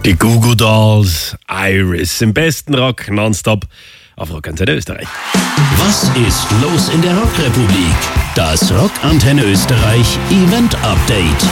Die Goo Goo Dolls, Iris, im besten Rock nonstop auf Rockantenne Österreich. Was ist los in der Rockrepublik? Das Rockantenne Österreich Event Update.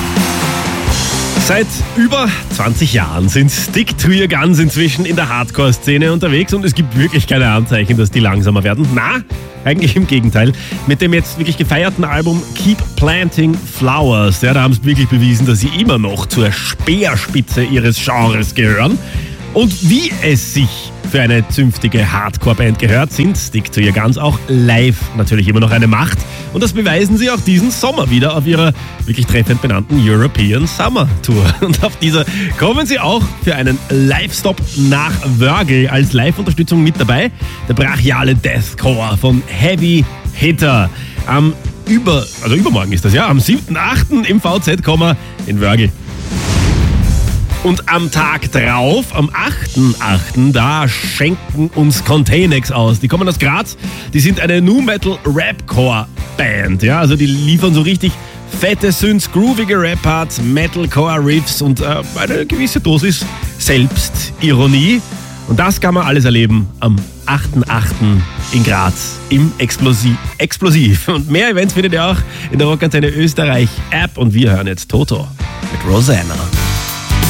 Seit über 20 Jahren sind Stick to Your Guns inzwischen in der Hardcore-Szene unterwegs und es gibt wirklich keine Anzeichen, dass die langsamer werden. Na, eigentlich im Gegenteil. Mit dem jetzt wirklich gefeierten Album Keep Planting Flowers, da haben sie wirklich bewiesen, dass sie immer noch zur Speerspitze ihres Genres gehören. Und wie es sich für eine zünftige Hardcore-Band gehört, sind Stick to Your Guns auch live natürlich immer noch eine Macht. Und das beweisen sie auch diesen Sommer wieder auf ihrer wirklich treffend benannten European Summer Tour. Und auf dieser kommen sie auch für einen Live-Stop nach Wörgl als Live-Unterstützung mit dabei. Der brachiale Deathcore von Heavy Hitter. Übermorgen ist das, ja, am 7.8. im VZ-Komma in Wörgl. Und am Tag drauf, am 8.8., da schenken uns Containex aus. Die kommen aus Graz, die sind eine Nu-Metal-Rapcore-Band. Ja, also die liefern so richtig fette Synths, groovige Rap-Parts, Metalcore-Riffs und eine gewisse Dosis Selbstironie. Und das kann man alles erleben am 8.8. in Graz im Explosiv. Und mehr Events findet ihr auch in der Rockantenne Österreich App. Und wir hören jetzt Toto mit Rosanna.